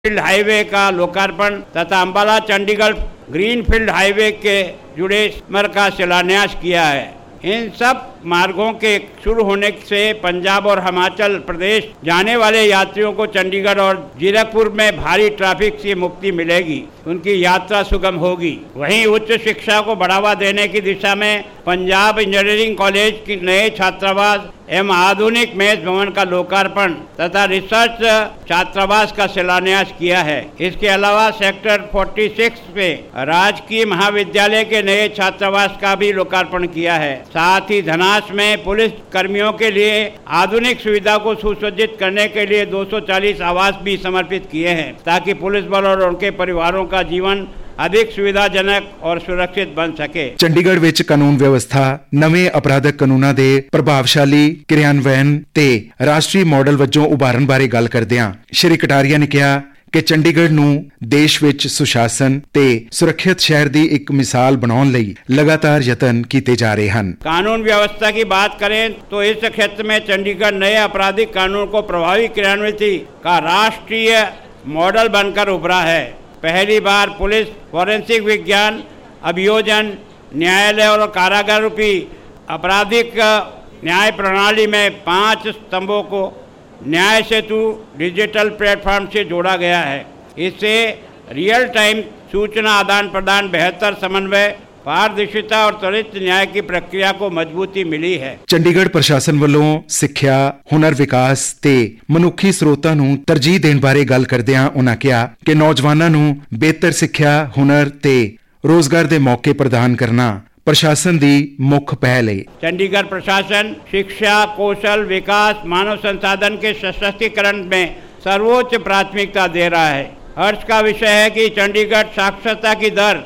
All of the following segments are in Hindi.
फील्ड हाईवे का लोकार्पण तथा अंबाला चंडीगढ़ ग्रीनफील्ड हाईवे के जुड़े मार्ग का शिलान्यास किया है। इन सब मार्गों के शुरू होने से पंजाब और हिमाचल प्रदेश जाने वाले यात्रियों को चंडीगढ़ और जीरकपुर में भारी ट्रैफिक से मुक्ति मिलेगी, उनकी यात्रा सुगम होगी। वहीं उच्च शिक्षा को बढ़ावा देने की दिशा में पंजाब इंजीनियरिंग कॉलेज के नए छात्रावास एवं आधुनिक मेज भवन का लोकार्पण तथा रिसर्च छात्रावास का शिलान्यास किया है। इसके अलावा सेक्टर 46 में राजकीय महाविद्यालय के नए छात्रावास का भी लोकार्पण किया है। साथ ही धनास में पुलिस कर्मियों के लिए आधुनिक सुविधा को सुसज्जित करने के लिए 240 आवास भी समर्पित किए हैं, ताकि पुलिस बल और उनके परिवारों का जीवन अधिक सुविधाजनक और सुरक्षित बन सके। ਚੰਡੀਗੜ੍ਹ ਵਿੱਚ ਕਾਨੂੰਨ ਵਿਵਸਥਾ ਨਵੇਂ ਅਪਰਾਧਕ ਕਾਨੂੰਨਾਂ ਦੇ ਪ੍ਰਭਾਵਸ਼ਾਲੀ ਕਿਰਿਆਨਵੈਨ ਤੇ ਰਾਸ਼ਟਰੀ ਮਾਡਲ ਵਜੋਂ ਉਭਾਰਨ ਬਾਰੇ ਗੱਲ ਕਰਦਿਆਂ ਸ਼੍ਰੀ ਕਟਾਰੀਆ ਨੇ ਕਿਹਾ ਕਿ ਚੰਡੀਗੜ੍ਹ ਨੂੰ ਦੇਸ਼ ਵਿੱਚ ਸੁਸ਼ਾਸਨ ਤੇ ਸੁਰੱਖਿਅਤ ਸ਼ਹਿਰ ਦੀ ਇੱਕ ਮਿਸਾਲ ਬਣਾਉਣ ਲਈ ਲਗਾਤਾਰ ਯਤਨ ਕੀਤੇ ਜਾ ਰਹੇ ਹਨ। कानून व्यवस्था की बात करें तो इस क्षेत्र में चंडीगढ़ नए आपराधिक कानून को प्रभावी क्रियान्वित का राष्ट्रीय मॉडल बनकर उभरा है। पहली बार पुलिस, फॉरेंसिक विज्ञान, अभियोजन, न्यायालय और कारागार रूपी आपराधिक न्याय प्रणाली में 5 स्तंभों को न्याय सेतु डिजिटल प्लेटफॉर्म से जोड़ा गया है। इससे रियल टाइम सूचना आदान प्रदान, बेहतर समन्वय, पारदर्शिता और त्वरित न्याय की प्रक्रिया को मजबूती मिली है। ਚੰਡੀਗੜ੍ਹ ਪ੍ਰਸ਼ਾਸਨ ਵੱਲੋਂ ਸਿੱਖਿਆ, ਹੁਨਰ ਵਿਕਾਸ ਤੇ ਮਨੁੱਖੀ ਸਰੋਤਾਂ ਨੂੰ ਤਰਜੀਹ ਦੇਣ ਬਾਰੇ ਗੱਲ ਕਰਦਿਆਂ ਉਨ੍ਹਾਂ ਕਿਹਾ ਕਿ ਨੌਜਵਾਨਾਂ ਨੂੰ ਬਿਹਤਰ ਸਿੱਖਿਆ, ਹੁਨਰ ਤੇ ਰੋਜ਼ਗਾਰ ਦੇ ਮੌਕੇ ਪ੍ਰਦਾਨ ਕਰਨਾ प्रशासन दी मुख्य पहल है। चंडीगढ़ प्रशासन शिक्षा, कौशल विकास, मानव संसाधन के सशक्तिकरण में सर्वोच्च प्राथमिकता दे रहा है। हर्ष का विषय है कि चंडीगढ़ साक्षरता की दर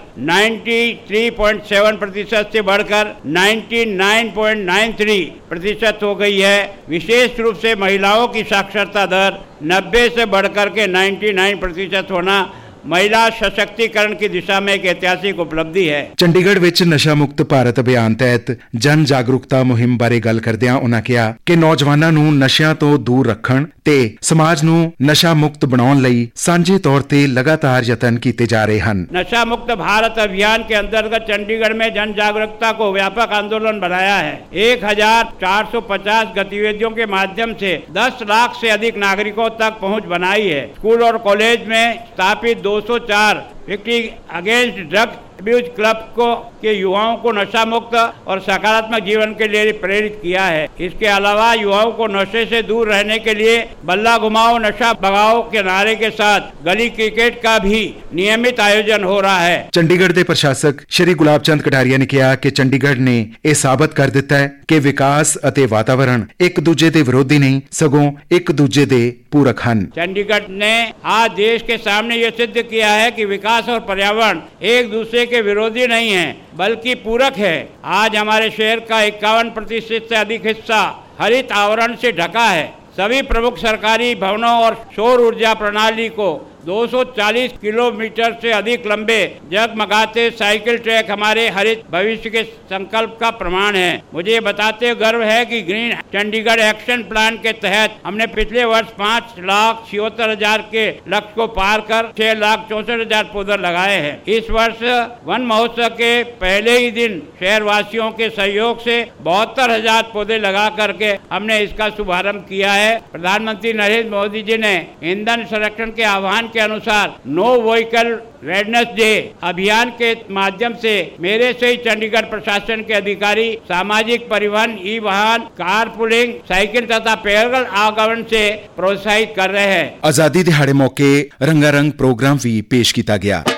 93.7% से बढ़कर 99.93% हो गई है। विशेष रूप से महिलाओं की साक्षरता दर 90 से बढ़कर के 99% होना महिला सशक्तिकरण की दिशा में एक ऐतिहासिक उपलब्धि है। ਚੰਡੀਗੜ੍ਹ ਵਿੱਚ ਨਸ਼ਾ ਮੁਕਤ ਭਾਰਤ ਅਭਿਆਨ ਤਹਿਤ ਜਨ ਜਾਗਰੂਕਤਾ ਮੁਹਿੰਮ ਬਾਰੇ ਗੱਲ ਕਰਦਿਆਂ ਉਨ੍ਹਾਂ ਕਿਹਾ ਕਿ ਨੌਜਵਾਨਾਂ ਨੂੰ ਨਸ਼ਿਆਂ ਤੋਂ ਦੂਰ ਰੱਖਣ ਤੇ ਸਮਾਜ ਨੂੰ ਨਸ਼ਾ ਮੁਕਤ ਬਣਾਉਣ ਲਈ ਸਾਂਝੇ ਤੌਰ ਤੇ ਲਗਾਤਾਰ ਯਤਨ ਕੀਤੇ ਜਾ ਰਹੇ ਹਨ। नशा मुक्त भारत अभियान के अंतर्गत चंडीगढ़ में जन जागरूकता को व्यापक आंदोलन बनाया है। 1450 गतिविधियों के माध्यम से 10 लाख से अधिक नागरिकों तक पहुंच बनाई है। स्कूल और कॉलेज में स्थापित 204 victory against drug abuse club के युवाओं को नशा मुक्त और सकारात्मक जीवन के लिए प्रेरित किया है। इसके अलावा युवाओं को नशे से दूर रहने के लिए बल्ला घुमाओ नशा भगाओ के नारे के साथ गली क्रिकेट का भी नियमित आयोजन हो रहा है। ਚੰਡੀਗੜ੍ਹ ਦੇ ਪ੍ਰਸ਼ਾਸਕ ਸ਼੍ਰੀ ਗੁਲਾਬ ਚੰਦ ਕਟਾਰੀਆ ਨੇ ਕਿਹਾ ਕਿ ਚੰਡੀਗੜ੍ਹ ਨੇ ਇਹ ਸਾਬਤ ਕਰ ਦਿੱਤਾ ਹੈ ਕਿ ਵਿਕਾਸ ਅਤੇ ਵਾਤਾਵਰਣ ਇੱਕ ਦੂਜੇ ਦੇ ਵਿਰੋਧੀ ਨਹੀਂ, ਸਗੋਂ ਇੱਕ ਦੂਜੇ ਦੇ पूरक ਹਨ। चंडीगढ़ ने आज देश के सामने ये सिद्ध किया है कि विकास और पर्यावरण एक दूसरे के विरोधी नहीं है, बल्कि पूरक है। आज हमारे शहर का 51% से अधिक हिस्सा हरित आवरण से ढका है। सभी प्रमुख सरकारी भवनों और सौर ऊर्जा प्रणाली को 240 किलोमीटर से अधिक लंबे जगमगाते साइकिल ट्रैक हमारे हरित भविष्य के संकल्प का प्रमाण है। मुझे बताते गर्व है कि ग्रीन चंडीगढ़ एक्शन प्लान के तहत हमने पिछले वर्ष 5,76,000 के लक्ष्य को पार कर 6,64,000 पौधे लगाए हैं। इस वर्ष वन महोत्सव के पहले ही दिन शहरवासियों के सहयोग से 72,000 पौधे लगा करके हमने इसका शुभारंभ किया है। प्रधानमंत्री नरेंद्र मोदी जी ने ईंधन संरक्षण के आह्वान के अनुसार नो व्हीकल रेडनेस डे अभियान के माध्यम से मेरे से ही चंडीगढ़ प्रशासन के अधिकारी सामाजिक परिवहन, ई वाहन, कारपूलिंग, साइकिल तथा पैदल आवागमन से प्रोत्साहित कर रहे हैं। आजादी दिहाड़े मौके रंगारंग प्रोग्राम भी पेश किया गया।